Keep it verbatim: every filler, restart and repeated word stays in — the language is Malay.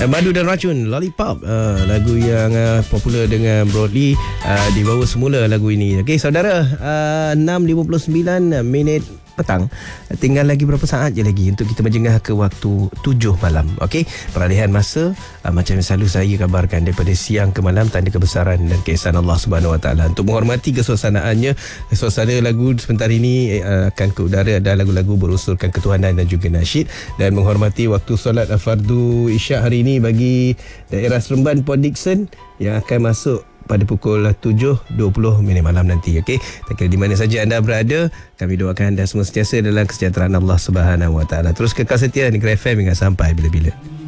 Madu dan Racun, Lollipop, uh, lagu yang uh, popular dengan Broadly, uh, dibawa semula lagu ini. Okey saudara, uh, enam lima puluh sembilan minit petang. Tinggal lagi berapa saat je lagi untuk kita menjengah ke waktu tujuh malam. Okey, peralihan masa uh, macam yang selalu saya kabarkan, daripada siang ke malam, tanda kebesaran dan keesaan Allah Subhanahu Wa Taala. Untuk menghormati kesuasanaannya, suasana lagu sebentar ini uh, akan ke udara adalah lagu-lagu berusulkan ketuhanan dan juga nasyid, dan menghormati waktu solat fardu Isyak hari ini bagi daerah Seremban, Port Dickson, yang akan masuk pada pukul tujuh dua puluh minit malam nanti. Okey, tak kira di mana saja anda berada, kami doakan anda semua sentiasa dalam kesejahteraan Allah Subhanahu Wa Taala. Terus kekal setia di Negeri F M hingga sampai bila-bila.